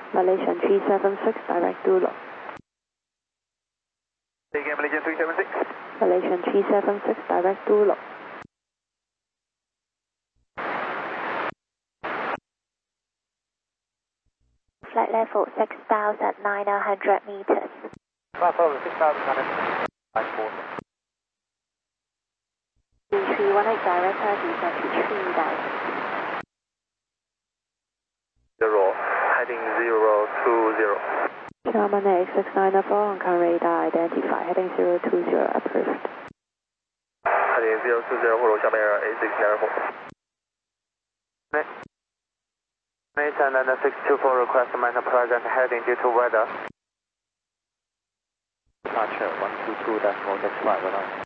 Malaysian 376, direct to Low. Again, Malaysian 376. Malaysian 376, direct to Low. Flight level 6,900 meters. Flight level 6,900. 3318 direct descent to 3 direct. 0, heading 020. Terminate 6994 on car radar identify, heading 020 approved. Heading 020, 呼噜下面 A694. Mason and 624 request minor present heading due to weather. Departure 122.651.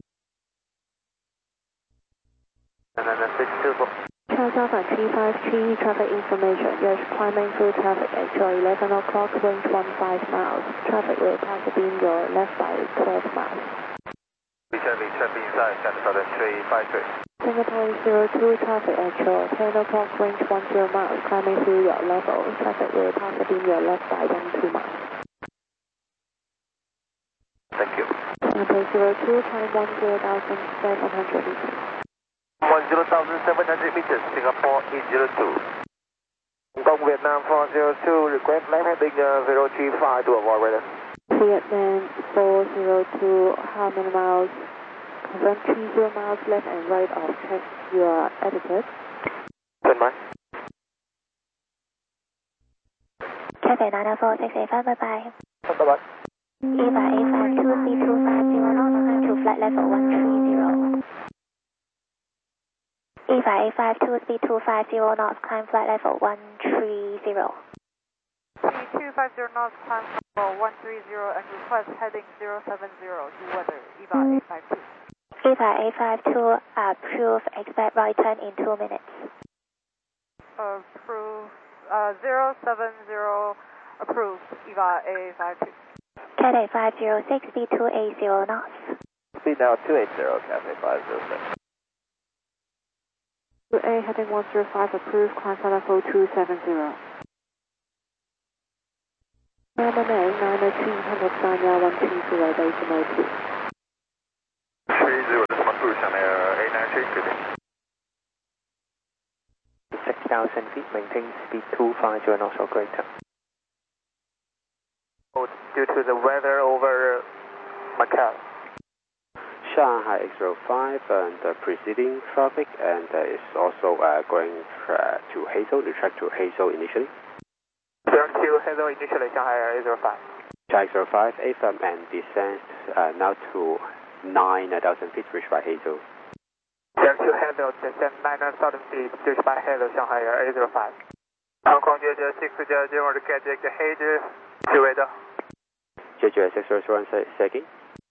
And then 624. Charles Alpha 353, traffic information. Yes, climbing through traffic actual 11 o'clock, range 15 miles. Traffic will pass beam your left by 12 miles. Return inside, Center Southern 353. Singapore 02, traffic actual 10 o'clock, range 10 miles. Climbing through your level. Traffic will pass beam your left by 12 miles. Thank you. Singapore 02, climb 10,700 meters. 10,700 meters, Singapore 802. Hong Kong, Vietnam 402, request line heading 035 to avoid weather. Vietnam 402, how many miles? Confirm 30 miles left and right of check your etiquette. 10 miles. Cathay 94685, bye bye. Bye bye. EVA A52C250 climb to flight level 130. EVA A52C250 knots, climb flight level 130. C250 knots, climb level 130 and request heading 070 to weather, EVA A52. EVA A52 approved, expect right turn in 2 minutes. Approved, 070 approved, EVA A52. Cathay 506, B280 knots. Speed now 280, Cathay 506. A heading 105 approved, climb flight level 270. Terminate 903, Hamburg Sanya 120, decimal 2. 30, decimal 2,下面 A93 决定。6,000 feet, maintain speed 250 knots or greater. Due to the weather over Macau. Shanghai X05 and preceding traffic, and is also going to Hazhou, the track to Hazhou initially. Turn to Hazhou initially, Shanghai A05. Shanghai X05, AFM and descent now to 9,000 feet, reached by Hazhou. Turn to Hazhou, descent 9,000 feet, reached by Hazhou, Shanghai A05. Hong Kong JJ 600, want to get the Hazhou to weather. JJ 601, say again.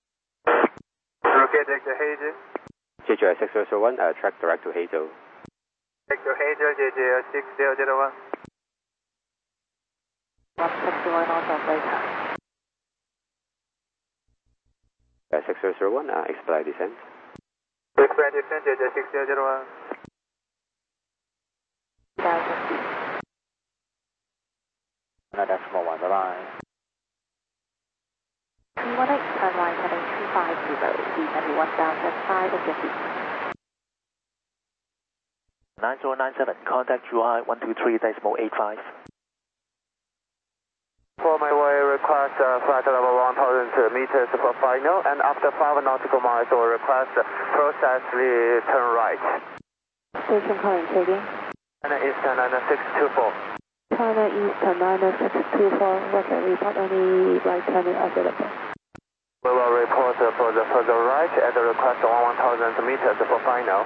Get the Hazhou. JJ 601, track direct to Hazhou. Direct to Hazhou, JJ 6001. 161 knots of later. 601, expedite descent. Expedite descent, JJ 6001. 1,000 feet. 9.1, bye-bye. 318, turn right heading 250, descend to 1,500 feet. 9097, contact UI 123.85. For my way, request flight level 1,000 meters for final, and after 5 nautical miles, will request process the turn right. Station current taking. China Eastern 9624. China Eastern 9624, roger, report any right turning available. We will report for the further right and request 1,000 meters for final.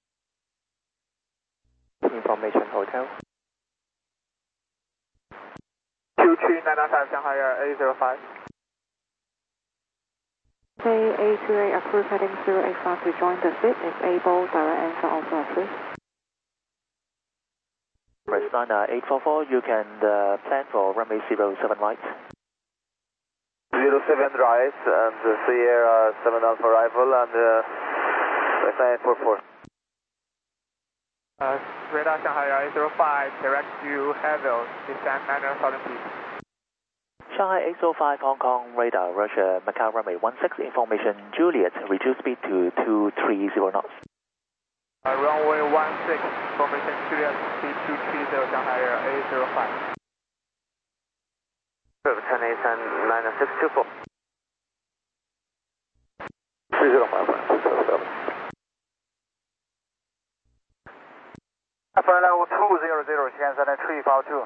Information Hotel. 23995 Shanghai A05. A28 approved, heading 085 to join the fit. If able, direct answer also approved. Press 844, you can plan for runway 07 right. 07 right and Sierra 7 Alpha arrival and 944. Radar Shanghai Air 805, direct to Haville, descend 9,000 feet. Shanghai 805 Hong Kong, radar, Russia, Macau runway 16, information Juliet, reduce speed to 230 knots. Runway 16, information Juliet, speed 230, Shanghai Air 805. 10A964. 3055. Flight level 200, Shenzhen 352.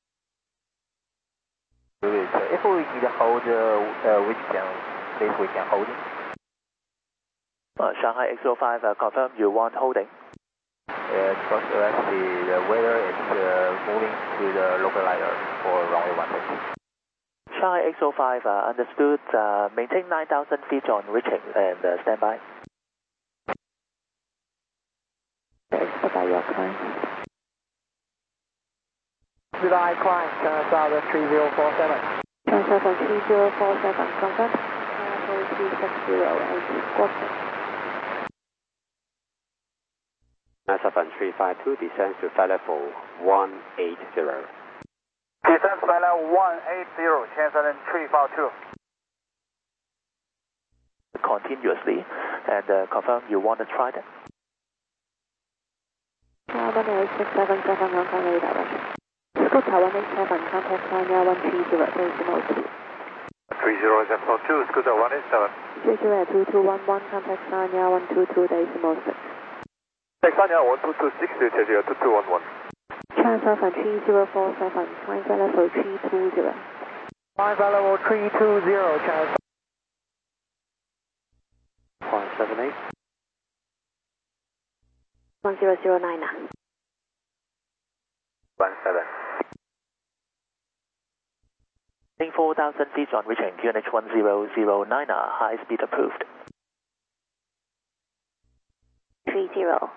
If we need to hold, which can, please we can hold it. Shanghai 805, confirm you want holding. Because the weather is moving to the localizer for runway 16. Shanghai 805, understood. Maintain 9,000 feet on reaching and stand by. Expedite your climb. July climb, South 3047. Transfer 3047, confirm. 360 and squawking. NASA 352 descends to flight level 180. Descend flight level 180, Shenzhen 352. Continuously and confirm you want to try that. Taiwan 8677 Hong Kong radar, Russia. Scoot Taiwan 87, contact China 130, decimal 2. 3072, Scooter 187. Juliet 2211, contact China 122, decimal 6. China 1226, Juliet 2211. Transfer 3047, climb flight level 320. Climb flight level 320, transfer. 178. 1009 now. 17. Maintain 4,000 feet on reaching QNH 1009, high speed approved. 30.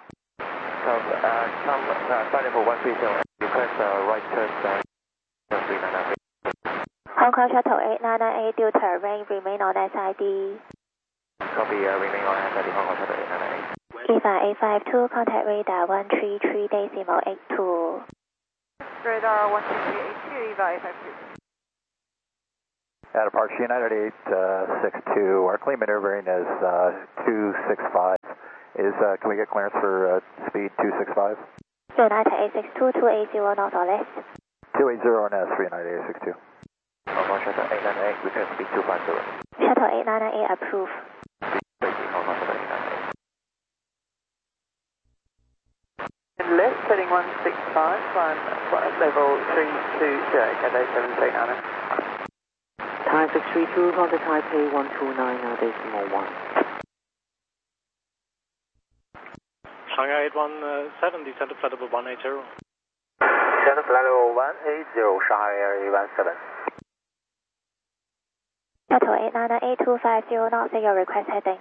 Flight level 130, request right turn 399. Hong Kong Shuttle 8998 Delta, range remain on SID. Copy, remain on SID, Hong Kong Shuttle 8998. E5852, contact radar 133, decimal 82. Radar 13382, EVA 852. At Parks United 862, our clean maneuvering is 265. Can we get clearance for speed 265? United 862, 280 knots or less. 280 on S39862. Hong Kong Shuttle 898, request speed 250. Shuttle 8998 approved. Hong Kong Shuttle 898. Left, heading 165, climb flight level 320, Cathay 739. Thai 632, contact Taipei 129, decimal 1. Shanghai 817, descend to flight level 180. Descend to flight level 180, Shanghai Air 817. Shuttle 8998, 250 knots, your request heading.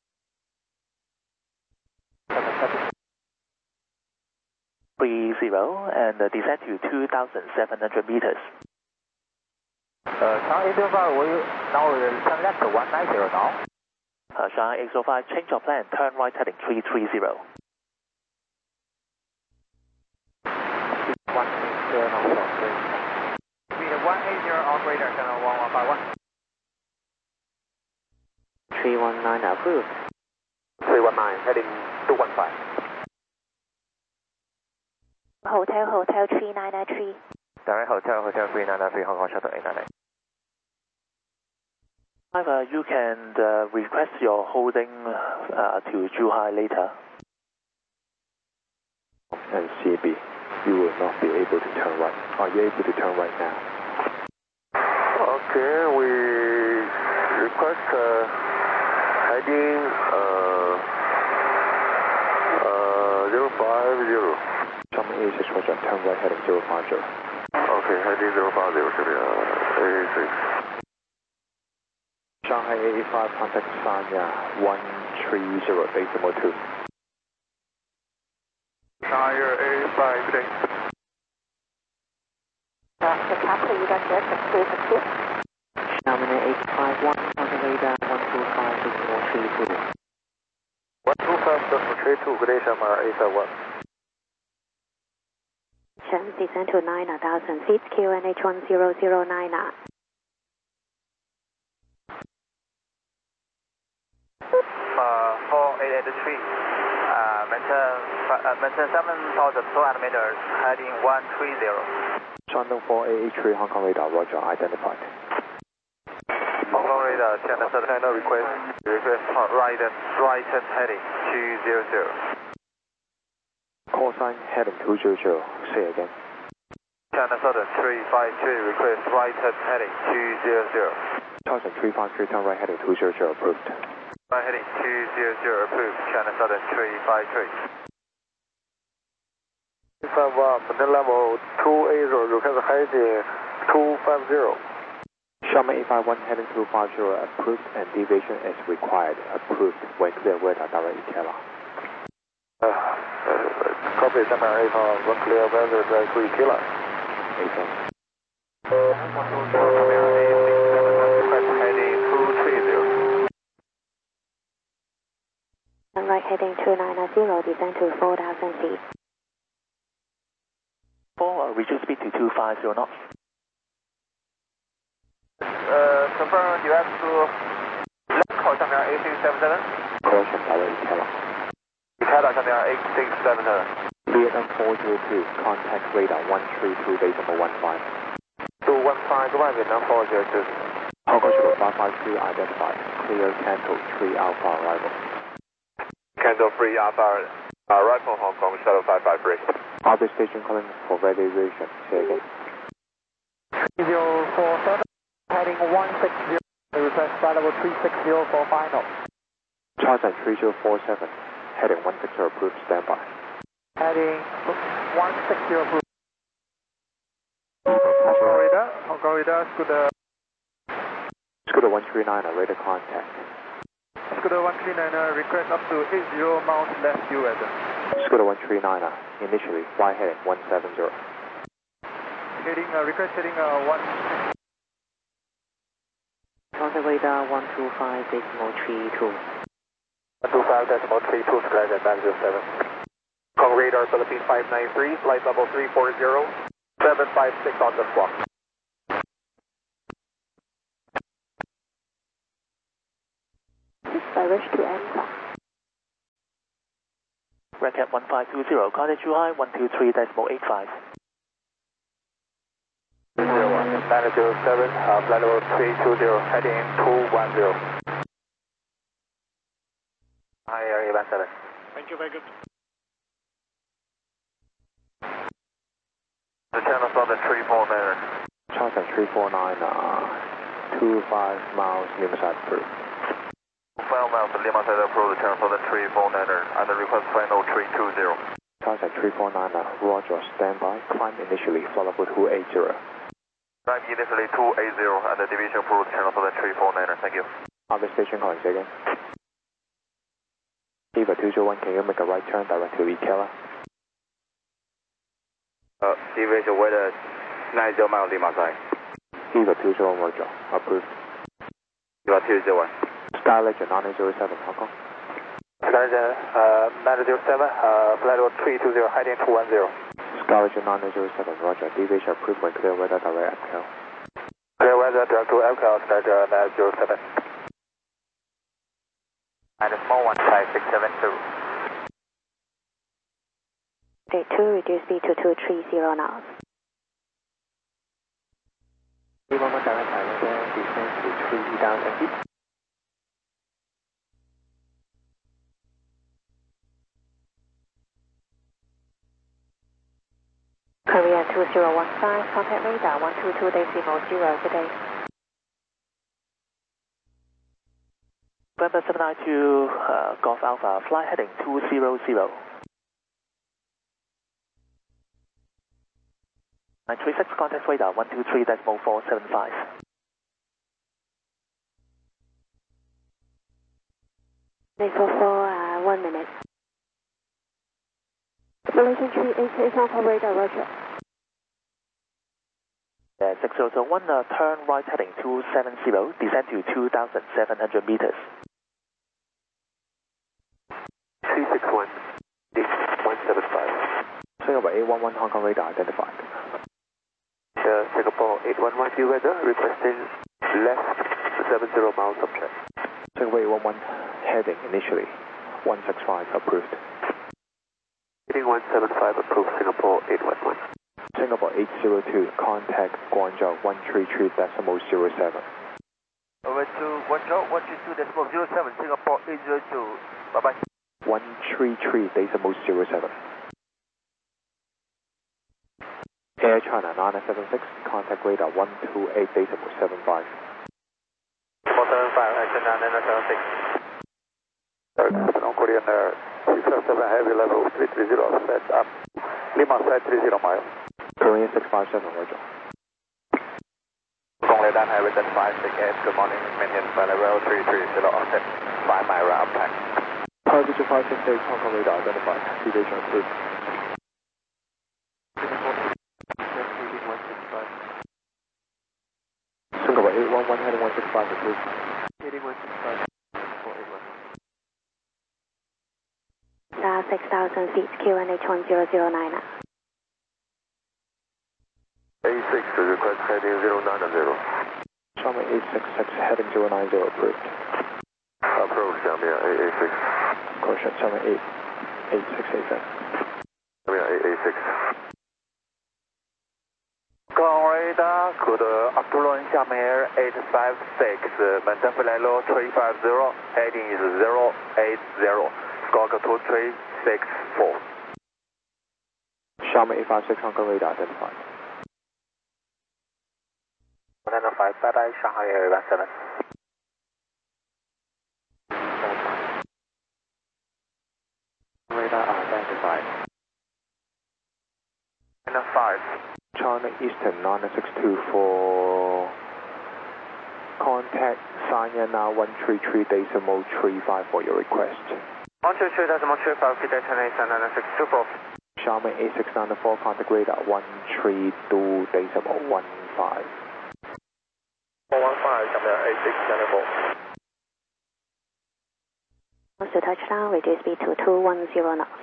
30 and descend to 2,700 meters. Shanghai 805, now turn left to 190 now. Shanghai 805, change of plan, turn right heading 330. 180 on radar, channel 1151. 319 approved. 319, heading 215. Hotel 3993. Direct Hotel 3993, Hong Kong Shuttle 898. However, you can request your holding to Zhuhai later. And CB, you will not be able to turn right. Are you able to turn right now? Okay, we request heading 050. Channel 86, Roger, turn right heading 050. Okay, heading 050, A6. Shanghai 885, contact Sanya 130, decimal 2. Shanghai Air 885, good day. The captain, you got that, the 362. Nominal 851, contact radar 125, decimal 32. 125, decimal 32, good day, Shanghai 851. confirmation, descend to 9,000 feet, QNH 1009. 4883, maintain 7,200 meters, heading 130. Shandong 4883 Hong Kong radar, roger, identified. Hong Kong radar, China Southern request right turn heading 200. Call sign heading 200, say again. China Southern 353, request right turn heading 200. Charleston 353, turn right heading 200, approved. Right heading 200, approved, China Southern 353. 351, maintain level 280, request heading 250. Xiamen 851 heading 250, approved, and deviation is required, approved, when clear weather direct Ikela. Copy, Xiamen 851, when clear weather direct to Ikela. 8 Heading 230. And right heading 290, descend to 4,000 feet. 4, reduce speed to 250 knots. Confirm direct to left call 下面8677。 Correction direct Ikela. Ikela 下面8677。 Clear M402, contact radar 132.15. 215 外面南402。 Hong Kong Sugar 552 identified. Clear Canto 3 Alpha arrival. Canto 3 Alpha arrival Hong Kong Shuttle 553. Other station calling for evaluation. Say again. 3047, heading 160, request flight level 360 for final. Charleston 3047, heading 160 approved, standby. Heading 160 approved. Hong Kong radar, Scooter. Scooter 139, radar contact. Scooter 139, request up to 80 miles left US. Scooter 139, initially, fly heading 170. Heading, request heading 1. Contact radar 125.32. 125.32, square at 907. Hong radar Philippines 593, flight level 340, 756 on the clock. Direct to Anchor. Recap 1520, contact Zhuhai 123.85. 01, manager 7, flight level 320, heading 210. Hi, Air 817. Thank you, very good. The channel Southern 349. Charleston 349, 25 miles, Lima side approved. 5 miles, Lima side approved, the channel Southern 349, and the request final 320. Charleston 349, roger, standby, climb initially, flight level 280. Climb initially 280, and the division approved, channel Southern 349, thank you. Other station calling, say again. Eva 201, can you make a right turn direct to Ikela? Division weather 90 miles Lima side. Eva 201, roger, approved. Eva 201. Sky Legend 907, Hong Kong. Sky Legend 907, flight level 320, heading 210. Sky Legend 907, roger, deviation approved when clear weather direct FCAL. Clear weather direct to FCAL, Sky Legend 907. And a small one, 5672. Day 2, reduce speed to 230 knots. Lima direct Thailand, descend to 3,000 feet. Korea 2015, contact radar 122.0, good day. November 792, Golf Alpha, fly heading 200. 936, contact radar 123.475. For 1 minute. Malaysian 388 Hong Kong radar, roger. 6001, turn right heading 270, descend to 2,700 meters. 361, 175. Swing over 811 Hong Kong radar identified. Singapore 811 view weather, requesting left 70 miles of track. Singapore 811 heading initially 165 approved. Heading 175 approved, Singapore 811. Singapore 802 contact Guangzhou 133.07. Over to Guangzhou 132.07, Singapore 802. Bye bye. 133.07. Air China 976, contact radar 128.75. 475, action 976. North Korean Air 657 heavy level 330, set up. Lima side 30 miles. Korean 657, Roger. Hong Kong radar high with 568, good morning, Minion, level 330, offset 5 mile route pack. Target 568, Hong Kong radar identified, deviation approved. Singapore 811 heading 165 approved. Heading 165, Singapore 811. 6,000 feet, QNH 1009. A6 request heading 090. Xiaomi 866 heading 090 approved. Approach Xiaomi A6. Caution Xiaomi 868. Xiaomi A6. Hong radar, good afternoon, Xiaomi Air 856, maintain level 350, heading is 080, squawk 2364. Xiaomi 856 Hong Kong radar identified. 195, bye bye, Shanghai Air 17. Radar identified. 5. China Eastern 9624. Contact Sanya now 133.35 for your request. 133.35, good day, China Eastern 9624. Xiaomi A694, contact radar 132.15. 415, Xiaomi A694. To touchdown, reduce speed to 210 knots.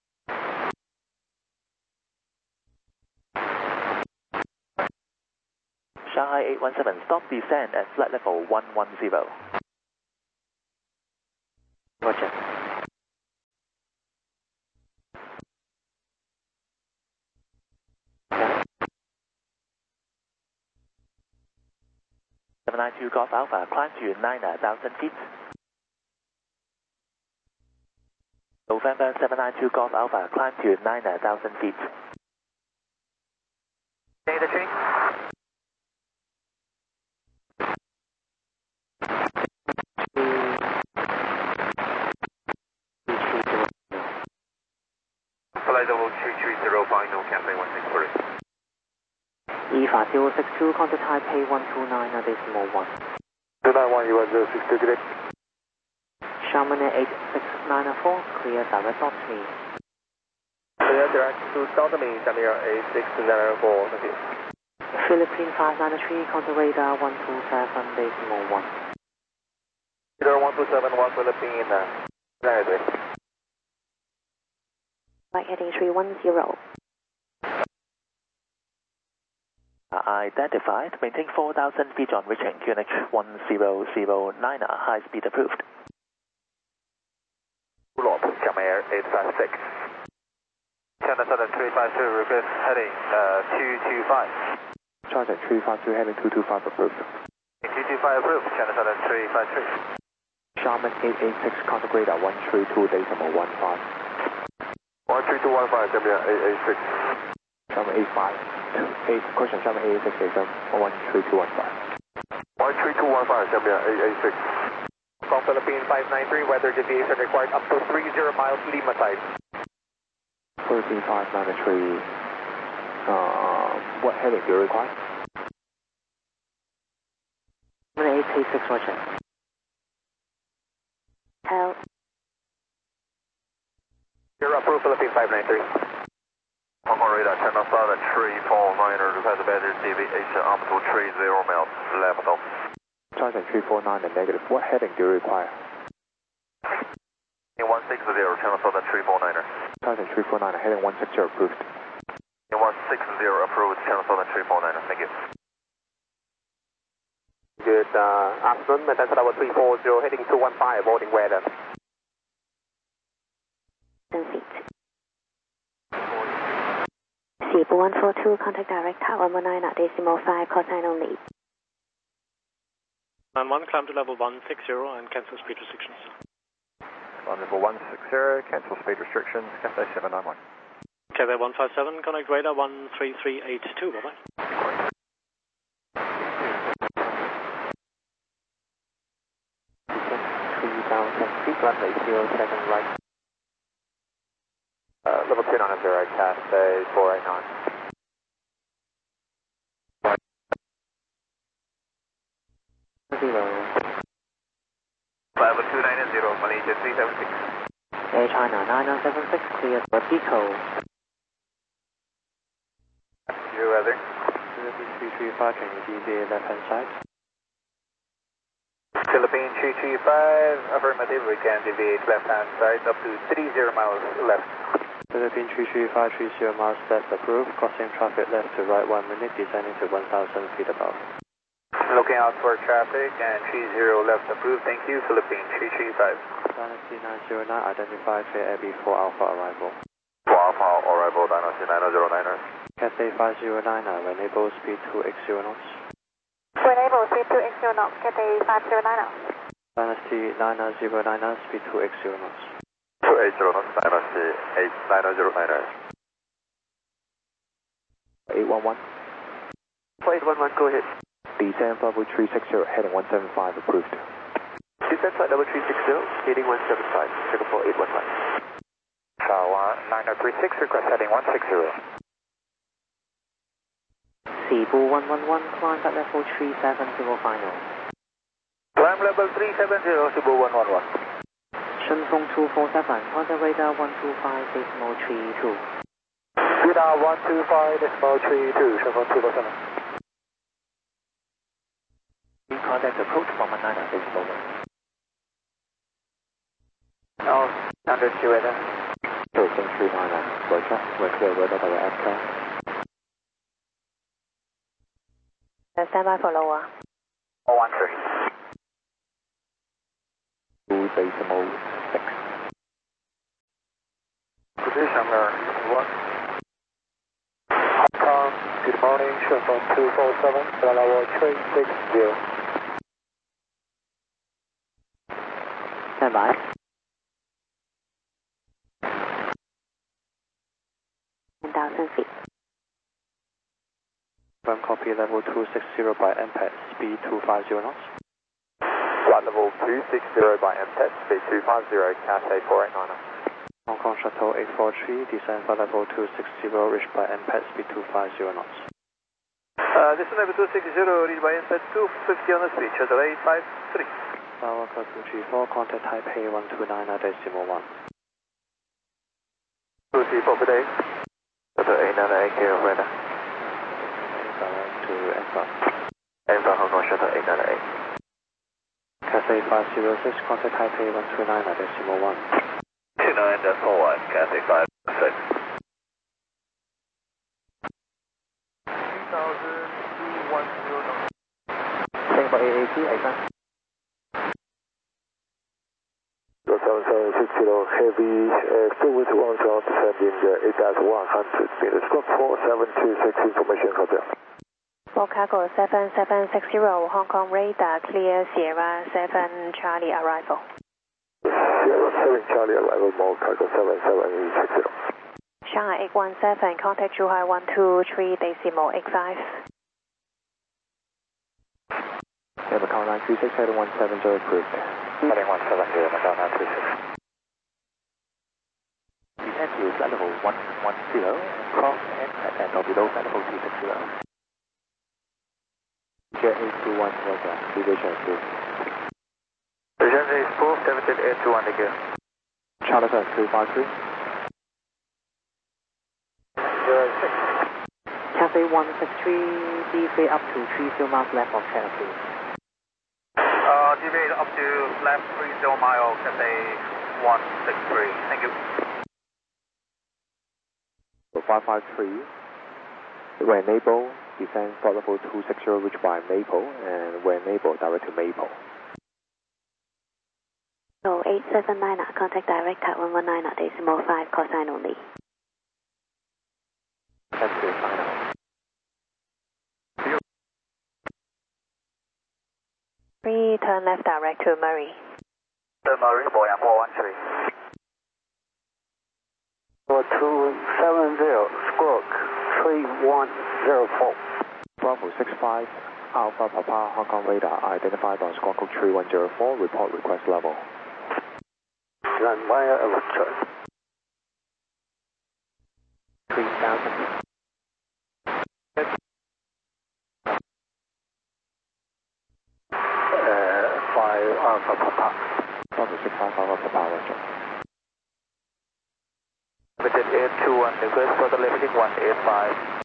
Shanghai 817, stop descent at flight level 110. Roger. .792 Golf Alpha, climb to 9,000 feet. November 792 Golf Alpha, climb to 9,000 feet. Data tree. Flight level 230, final Cathay 163. EVA 062, contact Taipei 129.1. 291, you are 062, direct. Xiaomi 8694, clear direct north to me. Clear direct to south of me, Xiaomi A694, thank you. Philippine 593, contact radar 127.1. Radar 1271, Philippine, United. Flight heading 310. Identified, maintain 4,000 feet on reaching QNH 1009, high speed approved. Rob, Xiaomi Air 856. China Southern 352, request heading 225. China 352 heading 225 approved. 225 approved, China Southern 353. Xiaomi 886, contact radar 132.15. 13215, Xiaomi A6. Xiaomi A5, question Xiaomi A6, 13215. 13215, Xiaomi A6. From Philippine 593, weather deviation required up to 30 miles Lima side. Philippine 593, what heading do you require? 886, Roger. L. You're approved, Philippine 593. Hong Kong radar, China Southern 349, request better deviation up to 30 miles left of. China 349 and negative, what heading do you require? 160, China Southern 349er. China 349, heading 160 approved. 160 approved, Channel Southern 349, thank you. Good afternoon, Delta Tower 340, heading 215, boarding weather. 10 feet. 4142, contact direct tower 119 at decimal 5, cosine only. And 1, climb to level 160 and cancel speed restrictions. On level 160, cancel speed restrictions, Cathay 791. Cathay 157, connect radar 13382, bye-bye. 3,000 feet, runway 07 right. Level 290, Cathay 489. Level 290, Malaysia 376. Air China 9976, clear for Pico. Your weather. 335, can you deviate left hand side? Philippine 335, affirmative, we can deviate left hand side up to 30 miles left. Philippine 335, 30 miles left approved, crossing traffic left to right 1 minute, descending to 1,000 feet above. Looking out for traffic and 30 left approved, thank you, Philippine 335. Dynasty 909, identify clear Abbey 4 Alpha arrival. 4 Alpha arrival, Dynasty 9090. Cathay 509, enable speed 280 knots. Enable speed 280 knots, Cathay 509. Dynasty 9090, speed 280 knots. 280 knots, Dynasty 9090. 811. 811, go ahead. Descent level 360, heading 175, approved. Descent flight level 360, heading 175, Singapore 811. Tower 9036, request heading 160. Cebu 111, climb at level 370 final. Climb level 370, Cebu 111. Shunfeng 247, contact radar 125.32. Radar 125.32, Shunfeng 247. Contact approach 119 decimal 1. Oh, under two weather. Approaching 399, Roger, we're clear weather by your aircraft. Stand by for lower. 413. 2 decimal 6. Position mirror 1. Hong Kong, good morning, Shunfeng 247, Delaware 360. Stand by. Feet. Firm copy level 260 by MPET, speed 250 knots. Flight level 260 by MPET, speed 250, Cathay 489. Hong Kong Shuttle 843, descend for level 260, reached by MPET, speed 250 knots. This is level 260, reached by MPET 250 on the speed, Shuttle 853. Tower 234, contact Taipei 129.1. 234 good day. Shuttle 898, clear radar. Direct to Inbound. Inbound Hong Kong Shuttle 898. Cathay 506, contact Taipei 129.1. 29.41, Cathay 506. 3,210. Singapore AAC, Aisan. 7760 heavy, still with 1 descending 8,100 meters, squawk 4726, information hotel. For cargo 7760, Hong Kong radar, clear Sierra 7 Charlie arrival. Sierra 7 Charlie arrival, more cargo 7760. Shanghai 817, contact Zhuhai 123 decimal 85. Macau 936, heading 170, approved. Heading 170, Macau 936. Descend to flight level 110, cross MPET and below flight level 260. Jet 821, Roger, deviation approved. Vision is 47821, thank you. Charlotte 353. 06. Cathay 163, deviate up to 30 miles left of channel, please. Deviate up to left 30 mile, Cathay 163, thank you. 553, When able, descend for level 260, reach by Maple, and when able, direct to Maple. So 879, contact direct at 119 decimal 5, call sign only. That's good, final. 3, turn left direct to Murray. Murray, Boeing 413. 270, squawk 3104. Bravo 65, Alpha Papa, Hong Kong radar, identified on squawk code 3104, report request level. Runway choice. 3000. 5 Alpha Papa. Bravo 65, Alpha Papa, roger. Limited 821, request for the lifting 185.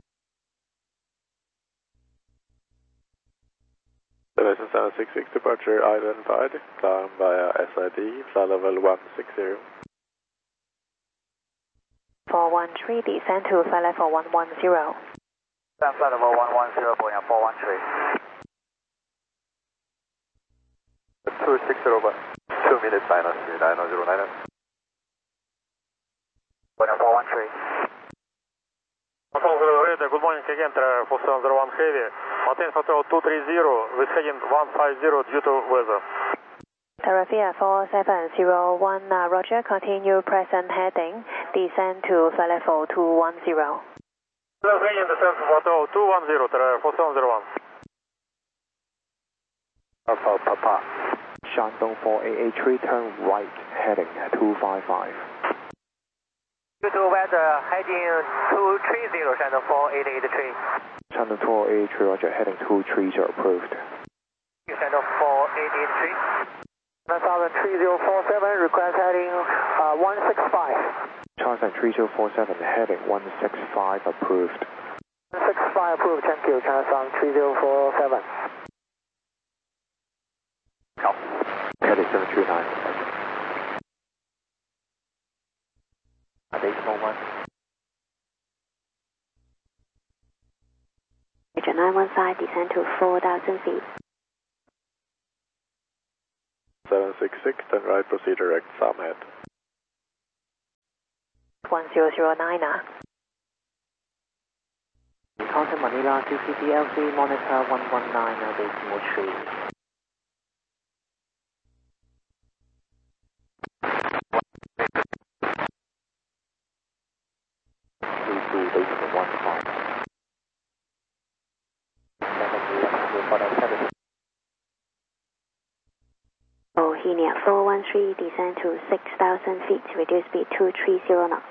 Celebration 766 departure identified, climb via SID, flight level 160. 413, descend to flight level 110. Flight level 110, Boeing 413. 260 over, 2 minutes minus 3909. Boeing 413. Hong Kong radar, good morning again, 4701 Heavy. Maintain hotel 230 with heading 150 due to weather. Terravia 4701, roger, continue present heading, descend to flight level 210. Heading descent to hotel 210, 4701. Alpha Papa. Shandong 4883, turn right, heading 255. Due to weather, heading 230, Shandong 4883. Shandong 4883, roger, heading 230, approved. Shandong 4883. 3047, request heading 165. Charles and 3047, heading 165, approved. 165 approved, thank you, China 3047. Heading 739. Additional 1. Major 915, descend to 4,000 feet. 766, then right, proceed direct, Farmhead. 1009. Contact Manila, CCTLC, monitor 119, decimal 3. Bohemia 413, descend to 6,000 feet, reduce speed 230 knots.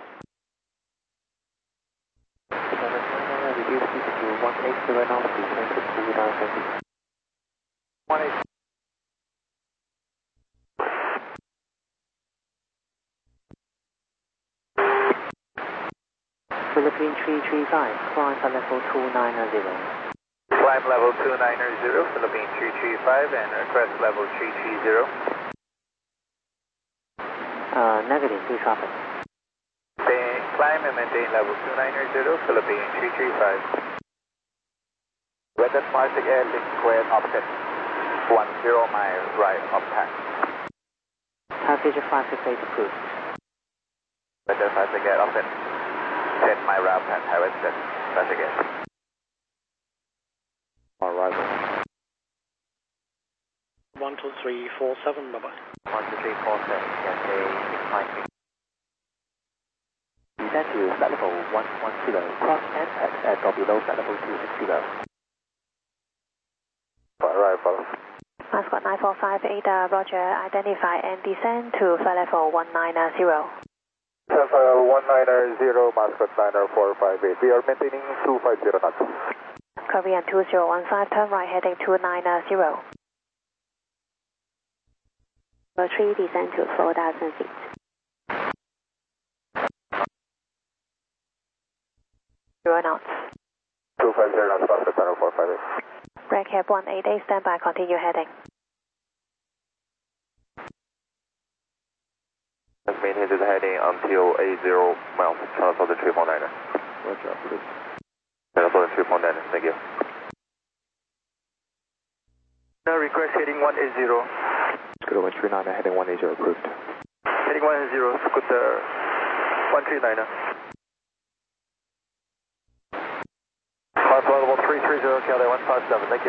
Reduce speed to 180 knots, descend to 2,000 feet. 180. Philippine 335, climb to level 290. Climb level 290, Philippine 335, and request level 330. Negative, to traffic. Climb and maintain level 290, Philippine 335. Weather Pacific Air Square opposite 10 miles right of tax. Passage 568 approved. Weather Pacific Air opposite 10 mile route and Harrison, Pacific Air. Arrival. 12347, bye-bye. 12347, CSA 693. Descend to flight level 110, cross NX at or below flight level 260. Arrival. Mascot 9458, roger, identify and descend to flight level 190. 190, Mascot 90458. We are maintaining 250 knots. Korean 2015, turn right, heading 290. 3, descend to 4,000 feet. 0 knots. 250 knots, Mascot 90458. Red Cap 188, stand by, continue heading. Maintain this heading until 80 miles, transfer the 349. Roger, please. Singapore 2.9, thank you. Now request heading 180. Scooter 139, heading 180 approved. Heading 180, Scooter 139. Climb level 330, Calais 157, thank you.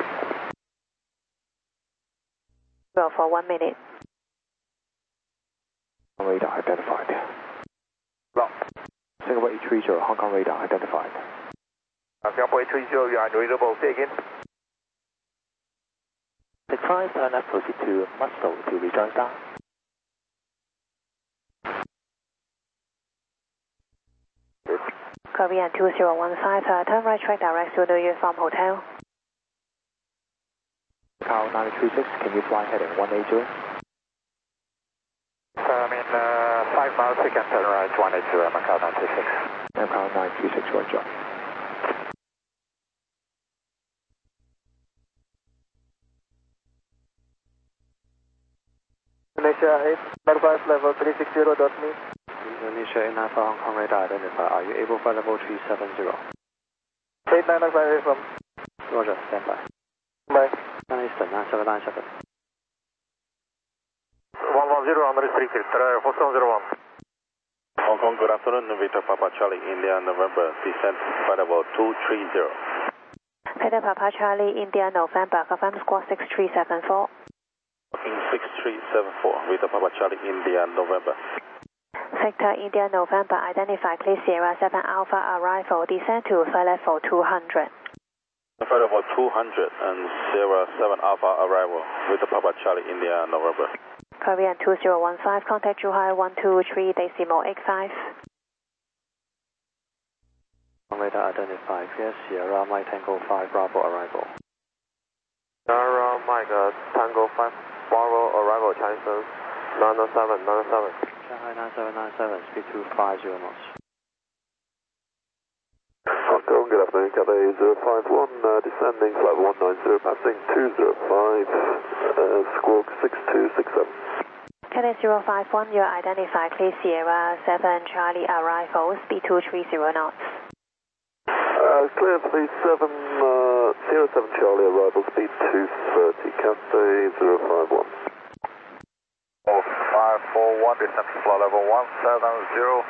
Well, for 1 minute. Radar identified. Long. Singapore 830, Hong Kong radar identified. Singapore 830, you are unreadable, say again. 65, let's proceed to Muscle to rejoin down. Korean 2015, turn right track direct to the uniform hotel. Macau 936, can you fly heading 180? 5 miles, we can turn right 180, Macau 936. Macau 936, roger. Indonesia 895, level 360.me. Indonesia 895, Hong Kong radar identified. Are you able for level 370? 8995 from. Roger, stand by. Bye. Eastern 9797. 110 unrestricted, 4701. Hong Kong, good afternoon. Victor Papa Charlie, India, November, descent flight level 230. Peter Papa Charlie, India, November, confirm squawk 6374. 6374, Victor Papa Charlie, India, November. Victor, India, November, identify, clear Sierra 7 Alpha arrival, descend to flight level 200. Flight level 200 and Sierra 7 Alpha arrival, Victor Papa Charlie, India, November. Korean 2015, contact Zhuhai 123.85. Radar identified. Clear Sierra Mike Tango 5 Bravo arrival. Sierra Mike Tango 5 Bravo arrival, Chinese 9797. Shanghai 9797, speed 250 knots. Hong Kong, good afternoon, Cathay 051, descending flight 190, passing 205, squawk 6267. Cathay 051, you are identified, clear Sierra 7 Charlie arrival, speed 230 knots. Clear for the 07 Charlie arrival, speed 230, Cathay 051. 541, descent flight level 170.